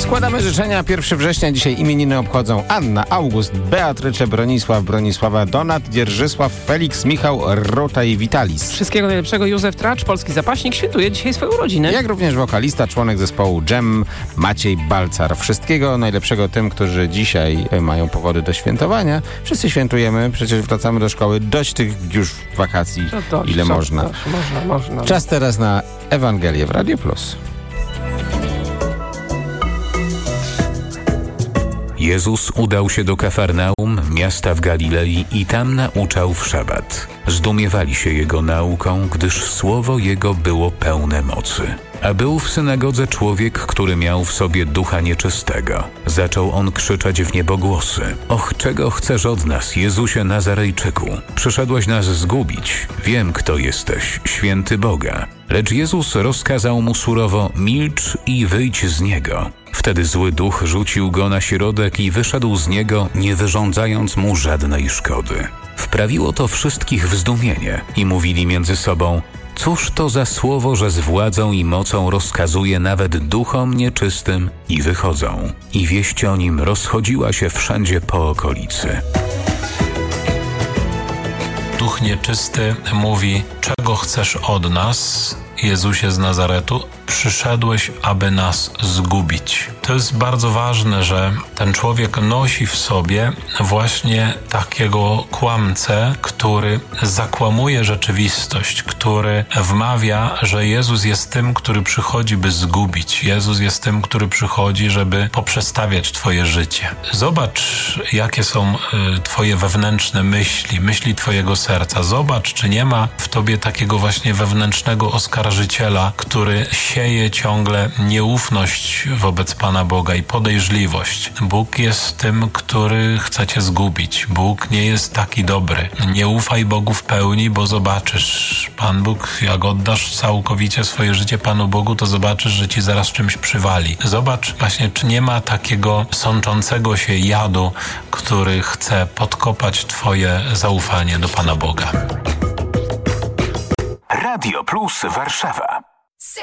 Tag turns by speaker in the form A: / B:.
A: Składamy życzenia. 1 września dzisiaj imieniny obchodzą Anna, August, Beatrycze, Bronisław, Bronisława, Donat, Dzierżysław, Felix, Michał, Rota i Witalis.
B: Wszystkiego najlepszego. Józef Tracz, polski zapaśnik, świętuje dzisiaj swoją rodzinę.
A: Jak również wokalista, członek zespołu Dżem, Maciej Balcar. Wszystkiego najlepszego tym, którzy dzisiaj mają powody do świętowania. Wszyscy świętujemy, przecież wracamy do szkoły. Dość tych już wakacji, ile można.
B: Można.
A: Czas teraz na Ewangelię w Radio Plus.
C: Jezus udał się do Kafarnaum, miasta w Galilei, i tam nauczał w szabat. Zdumiewali się Jego nauką, gdyż słowo Jego było pełne mocy. A był w synagodze człowiek, który miał w sobie ducha nieczystego. Zaczął on krzyczeć w niebogłosy: Och, czego chcesz od nas, Jezusie Nazarejczyku? Przyszedłeś nas zgubić. Wiem, kto jesteś, święty Boga. Lecz Jezus rozkazał mu surowo: milcz i wyjdź z niego. Wtedy zły duch rzucił go na środek i wyszedł z niego, nie wyrządzając mu żadnej szkody. Wprawiło to wszystkich w zdumienie i mówili między sobą: cóż to za słowo, że z władzą i mocą rozkazuje nawet duchom nieczystym i wychodzą. I wieść o nim rozchodziła się wszędzie po okolicy.
D: Duch nieczysty mówi: czego chcesz od nas, Jezusie z Nazaretu? Przyszedłeś, aby nas zgubić. To jest bardzo ważne, że ten człowiek nosi w sobie właśnie takiego kłamcę, który zakłamuje rzeczywistość, który wmawia, że Jezus jest tym, który przychodzi, by zgubić. Jezus jest tym, który przychodzi, żeby poprzestawiać twoje życie. Zobacz, jakie są twoje wewnętrzne myśli twojego serca. Zobacz, czy nie ma w tobie takiego właśnie wewnętrznego oskarżyciela, który sieje ciągle nieufność wobec Pana Boga i podejrzliwość. Bóg jest tym, który chce cię zgubić. Bóg nie jest taki dobry. Nie ufaj Bogu w pełni, bo zobaczysz, Pan Bóg, jak oddasz całkowicie swoje życie Panu Bogu, to zobaczysz, że ci zaraz czymś przywali. Zobacz właśnie, czy nie ma takiego sączącego się jadu, który chce podkopać twoje zaufanie do Pana Boga.
C: Radio Plus Warszawa.